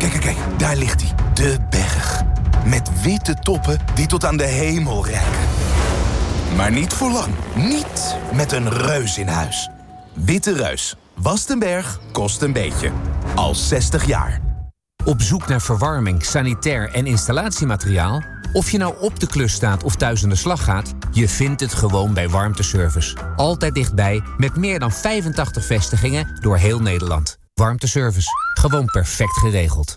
Kijk, daar ligt hij. De berg. Met witte toppen die tot aan de hemel reiken. Maar niet voor lang. Niet met een reus in huis. Witte Reus. Wast een berg, kost een beetje. Al 60 jaar. Op zoek naar verwarming, sanitair en installatiemateriaal? Of je nou op de klus staat of thuis aan de slag gaat, je vindt het gewoon bij Warmteservice. Altijd dichtbij, met meer dan 85 vestigingen door heel Nederland. Warmteservice. Gewoon perfect geregeld.